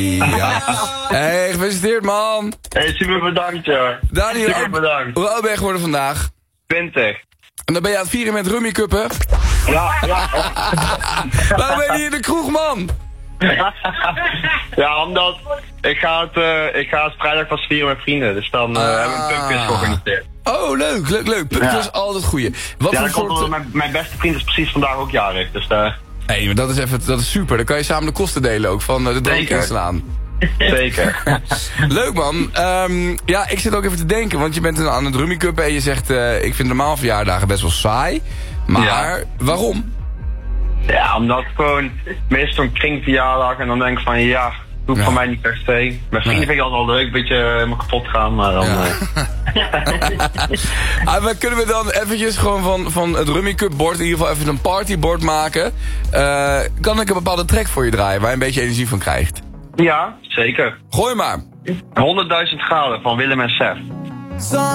Ja. Hey, gefeliciteerd man. Hey, super bedankt, joh. Daniel, Super bedankt. hoe oud ben je geworden vandaag? 20. En dan ben je aan het vieren met Rummy Cup, hè? Ja. Waarom ben je niet in de kroeg, man? Ja, omdat ik ga het vrijdag pas vieren met vrienden. Dus dan hebben we een pubquiz georganiseerd. Oh, leuk. Pubquiz is altijd goeie. Wat Ja, voor dat komt omdat mijn beste vriend is precies vandaag ook jarig. Dus Hey, maar dat is super. Dan kan je samen de kosten delen ook van de drank inslaan. Zeker. Leuk man. Ja, ik zit ook even te denken, want je bent aan het Rummy Cup en je zegt, ik vind normaal verjaardagen best wel saai. Maar waarom? Ja, omdat gewoon meestal een kringverjaardag en dan denk ik van ja, doe ik van mij niet per se. Mijn vrienden vind ik altijd wel leuk, een beetje helemaal kapot gaan, maar dan... Maar kunnen we dan eventjes gewoon van het Rummy Cup bord in ieder geval even een partybord maken? Kan ik een bepaalde track voor je draaien waar je een beetje energie van krijgt? Ja, zeker. Gooi maar. 100.000 graden van Willem en Sef.